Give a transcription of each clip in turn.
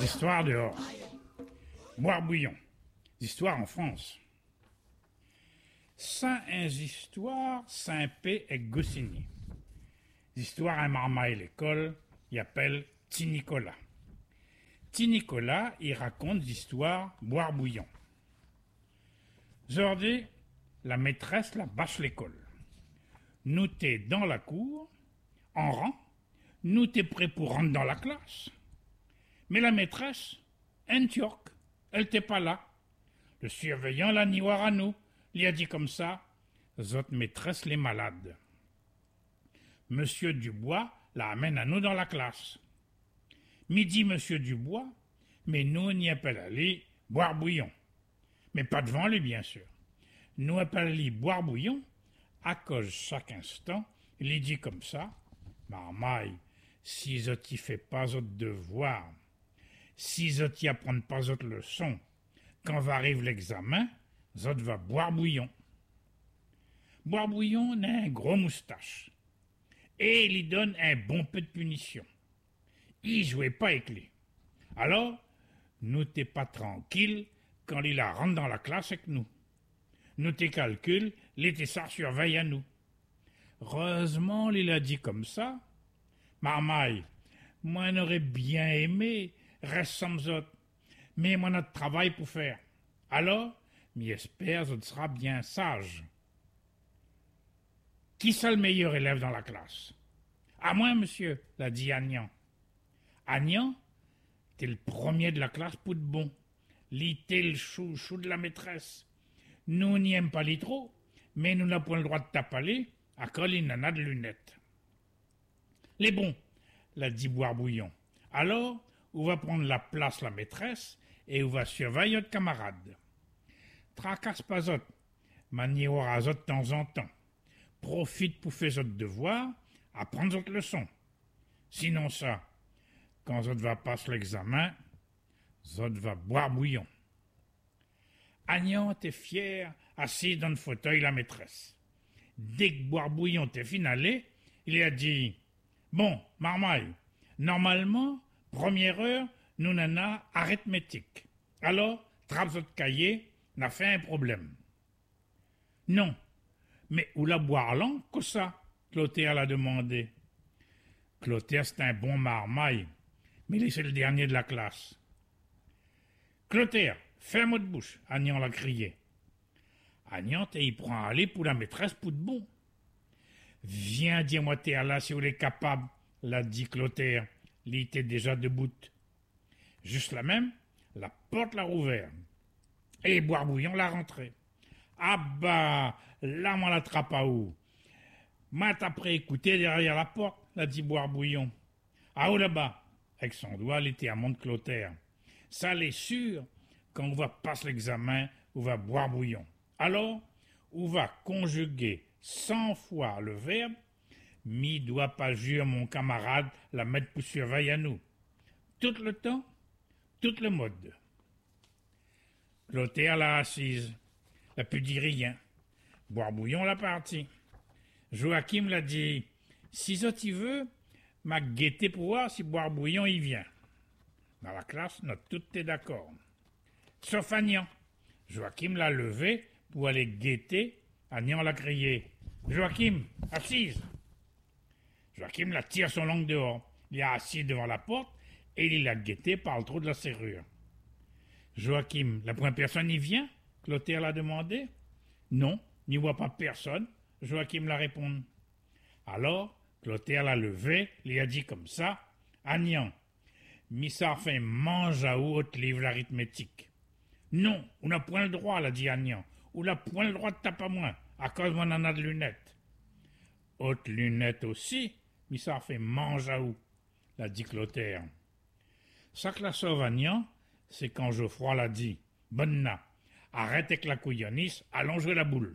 L'histoire dehors. Boire bouillon. L'histoire en France. Saint un histoire, Saint-Pé et Goscinny. L'histoire un marmaille l'école, il appelle Ti Nicolas. Ti Nicolas, il raconte l'histoire boire bouillon. Aujourd'hui, la maîtresse la bâche l'école. Nous t'es dans la cour, en rang, nous t'es prêt pour rentrer dans la classe. Mais la maîtresse, un turc, elle t'est pas là. Le surveillant la niwar à nous, lui a dit comme ça, zot maîtresse les malades. Monsieur Dubois la amène à nous dans la classe. Midi, monsieur Dubois, mais nous n'y appelle aller boire bouillon. Mais pas devant lui, bien sûr. Nous appelle aller boire bouillon, à cause chaque instant, il dit comme ça, marmaille, si zot y fait pas zot devoir, si zot y apprend pas zot leçon, quand va arrive l'examen, zot va boire bouillon. Boire bouillon n'a un gros moustache. Et il y donne un bon peu de punition. Il jouait pas avec lui. Alors, nous t'es pas tranquille quand il la rentre dans la classe avec nous. Nous t'es calcul, les tessards surveillent à nous. Heureusement, il a dit comme ça. Marmaille, moi n'aurais bien aimé, reste sans zot, mais moi notre travail pour faire. Alors, m'y espère, zot sera bien sage. Qui sera le meilleur élève dans la classe? À moi, monsieur, l'a dit Agnan. Agnan, t'es le premier de la classe pour de bon. T'es le chouchou de la maîtresse. Nous n'y aimons pas les trop, mais nous n'avons pas le droit de tapaler à cause il n'en a de lunettes. Les bons, l'a dit Boire Bouillon. Alors, on va prendre la place la maîtresse et on va surveiller notre camarade. Tracasse pas zot, manier à zot de temps en temps. Profite pour faire zot devoir, apprendre zot leçon. Sinon ça, quand zot va passer l'examen, zot va boire bouillon. Agnan était fier, assis dans le fauteuil la maîtresse. Dès que boire bouillon était finalé, il a dit « Bon, marmaille, normalement, première heure, nous n'en arithmétique. Alors, trappe votre cahier, n'a fait un problème. » Non, mais où la boire langue que ça? Clotaire l'a demandé. Clotaire, c'est un bon marmaille, mais c'est le dernier de la classe. Clotaire, fais un mot de bouche, Agnan l'a crié. Agnan, il prend aller pour la maîtresse pour de bon. Viens, dis-moi, t'es là si vous êtes capable, l'a dit Clotaire. Il était déjà debout. Juste la même, la porte l'a rouvert. Et Boire Bouillon l'a rentré. Ah bah, là, on l'attrape à où? M'a après écouté derrière la porte, l'a dit Boire Bouillon. Ah où là-bas? Avec son doigt, il était à mon Clotaire. Ça l'est sûr, quand on va passer l'examen, on va boire bouillon. Alors, on va conjuguer 100 fois le verbe « mi doit pas jurer mon camarade la mettre pour surveiller à nous ». Tout le temps, tout le mode. Clotaire l'a assise, n'a pu dire rien. Boire bouillon l'a parti. Joachim l'a dit « si ça t'y veut, m'a guetté pour voir si boire bouillon y vient ». Dans la classe, notre tout est d'accord. Sauf Agnan. Joachim l'a levé pour aller guetter. Agnan l'a crié. Joachim, assise. Joachim la tire son langue dehors. Il est assis devant la porte et il l'a guetté par le trou de la serrure. Joachim, la première personne y vient? Clotaire l'a demandé. Non, n'y voit pas personne. Joachim l'a répondu. Alors, Clotaire l'a levé, il a dit comme ça. Agnan, Missard fait mange à haute livre l'arithmétique. Non, on n'a point le droit, l'a dit Agnan. On n'a point le droit de taper à moi, à cause on en a de lunettes. Haute lunettes aussi, Missard fait mange à où, l'a dit Clotaire. Ça que la sauve Agnan, c'est quand Geoffroy l'a dit. Bonna, arrête avec la couillonnisse, allons jouer la boule.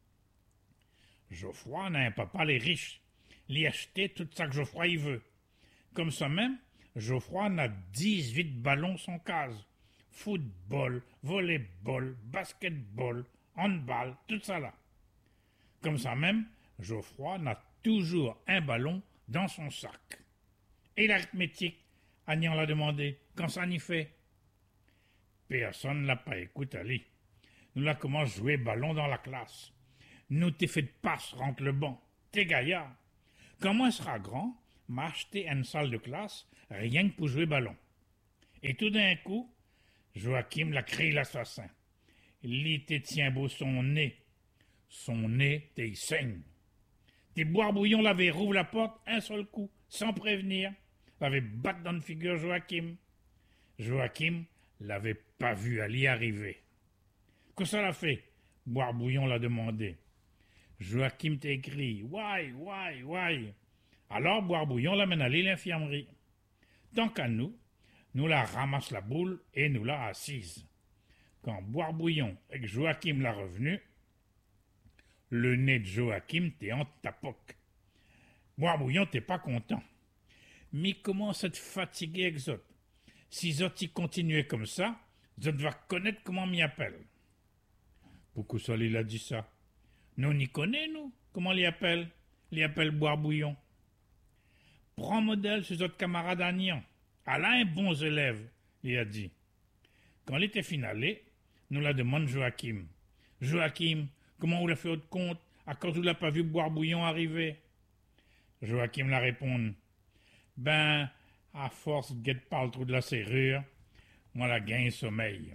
Geoffroy n'a un papa les riches. Il a acheté tout ça que Geoffroy y veut. Comme ça même, Geoffroy n'a 18 ballons sans case. Football, volleyball, basketball, handball, tout ça là. Comme ça même, Geoffroy n'a toujours un ballon dans son sac. Et l'arithmétique, Agnan l'a demandé. Quand ça n'y fait? Personne ne l'a pas écouté, Ali. Nous la commence jouer ballon dans la classe. Nous t'es fait de passe, rentre le banc. T'es gaillard. Quand moi sera grand, m'a acheté une salle de classe rien que pour jouer ballon. Et tout d'un coup, Joachim l'a créé l'assassin. Il te tient beau son nez. Son nez, t'es saigne. Tes boire bouillon l'avait rouvre la porte un seul coup, sans prévenir. L'avait battu dans une figure Joachim. Joachim l'avait pas vu Ali arriver. Que ça l'a fait? Boire bouillon l'a demandé. Joachim t'a écrit Why. Alors Boire bouillon l'amène à l'infirmerie. Tant qu'à nous la ramasse la boule et nous l'a assise. Quand Boire bouillon et que Joachim l'a revenu, le nez de Joachim t'est en tapoc. Boire bouillon t'es pas content. Mais comment ça te fatiguer avec Zot? Si Zot y continuait comme ça, Zot va connaître comment m'y appelle. Pourquoi ça il a dit ça? Nous n'y connaît, nous. Comment l'y appelle? L'y appelle Boire bouillon. Prends modèle sur notre camarade Agnan. Alain est bon élève, il a dit. Quand il était finalé, nous la demande Joachim. Joachim, comment vous l'a fait autre compte à cause vous l'a pas vu Boire bouillon arriver? Joachim la répond. Ben, à force de guette par le trou de la serrure, moi la gagne sommeil.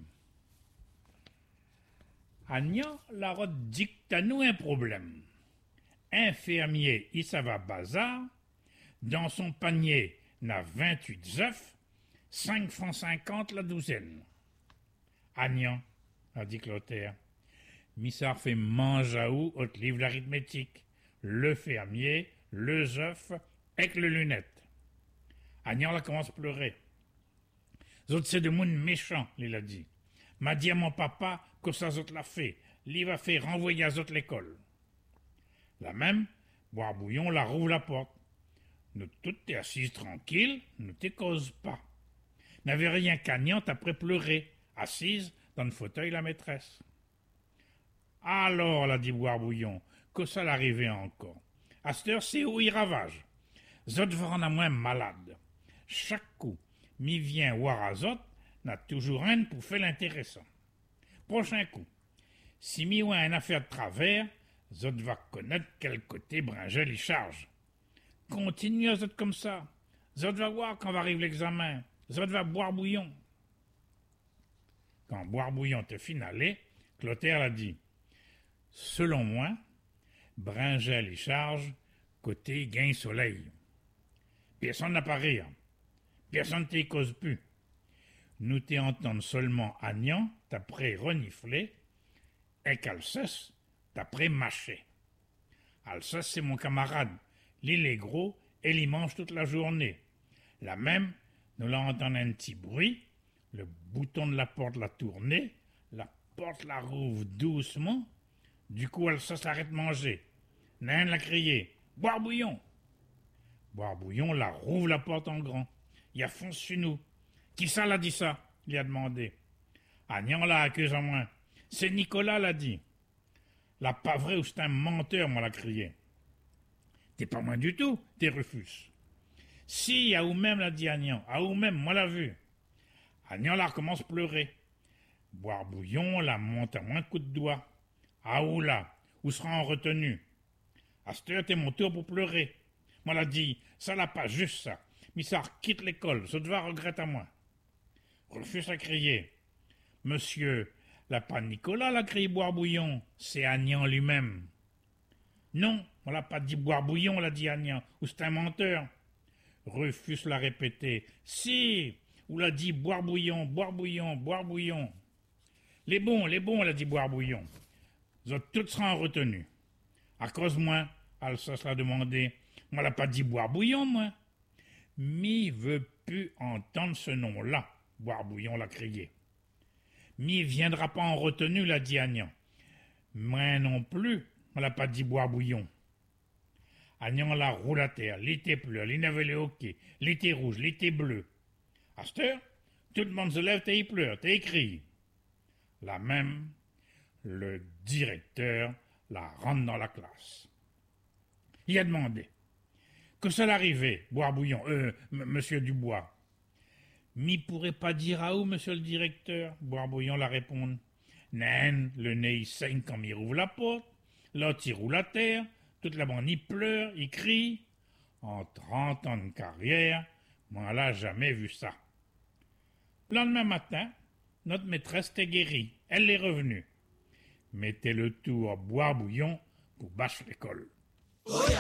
Agnan la dicte à nous un problème. Un fermier, il ça va bazar, dans son panier n'a 28 œufs, 5 francs 50 la douzaine. Agnan, a dit Clotaire, Missard fait mange à où autre livre l'arithmétique, le fermier, le œuf, avec le lunette. Agnan la commence à pleurer. Zot c'est de monde méchant, il a dit. M'a dit à mon papa que ça zot l'a fait. L'y va faire renvoyer à zot l'école. La même, Boire bouillon la rouvre la porte. Nous toutes t'es assises tranquille, nous t'es cause pas. N'avait rien qu'Agnan après pleurer, assise dans le fauteuil la maîtresse. Alors, l'a dit Boire bouillon, que ça l'arrivait encore. À cette heure, c'est où il ravage. Zot va en a moins malade. Chaque coup, mi vient voir à Zot, n'a toujours un pour faire l'intéressant. Prochain coup, si mi ou une affaire de travers, Zot va connaître quel côté Bringel y charge. Continue à Zot comme ça. Zot va voir quand va arriver l'examen. Zot va boire bouillon. Quand Boire bouillon te finalé, Clotaire a dit. Selon moi, Bringel y charge côté gain soleil. Personne n'a pas rire. Personne t'y cause plus. Nous t'y entendons seulement Agnan, t'après renifler, et qu'Alsace, t'après mâcher. Alsace, c'est mon camarade. L'île est gros et il mange toute la journée. La même, nous l'entendons un petit bruit, le bouton de la porte l'a tourné, la porte la rouvre doucement, du coup Alsace l'arrête de manger. Nain l'a crié, Boire bouillon. Boire bouillon la rouvre la porte en grand. Il a fonce sur nous. Qui ça l'a dit ça? Il a demandé. Agnan l'a accuse en moins. C'est Nicolas l'a dit. La pas vrai ou c'est un menteur, moi l'a crié. T'es pas moins du tout, t'es Rufus. Si, à ou même l'a dit Agnan, à ou même, moi l'a vu. Agnan la recommence à pleurer. Boire bouillon la monte à moins coup de doigt. À ou là, où sera en retenue. À cette heure, t'es mon tour pour pleurer. Moi l'a dit, ça l'a pas juste ça. Mais ça quitte l'école, ça devait regretter à moi. Rufus a crié. Monsieur, l'a pas Nicolas l'a crié Boire bouillon, c'est Agnan lui-même. Non, on l'a pas dit Boire bouillon, l'a dit Agnan, ou c'est un menteur. Rufus l'a répété. Si, ou l'a dit Boire bouillon, Boire bouillon, Boire bouillon. Les bons, l'a dit Boire bouillon. Vous êtes toutes sera en retenue. À cause moi, Alsace l'a demandé. Moi l'a pas dit Boire bouillon, moi. Mi veut plus entendre ce nom-là, Boire bouillon l'a crié. Mi viendra pas en retenue, l'a dit Agnan. Moi non plus, on l'a pas dit Boire bouillon. Agnan la roule à terre, l'été pleure, les navets les hoquets, l'été rouge, l'été bleu. À cette heure, tout le monde se lève et il pleure, et il crie. La même, le directeur la rentre dans la classe. Il a demandé. Que ça l'arrivait, Boire bouillon, monsieur Dubois. m'y pourrait pas dire à où, monsieur le directeur? Boire-bouillon la répondre. Naine, le nez il saigne quand il rouvre la porte, l'autre il roule à terre, toute la bande y pleure, il crie. En 30 ans de carrière, moi là jamais vu ça. Le lendemain matin, notre maîtresse était guérie, elle est revenue. Mettez le tout à boire bouillon pour bâche l'école.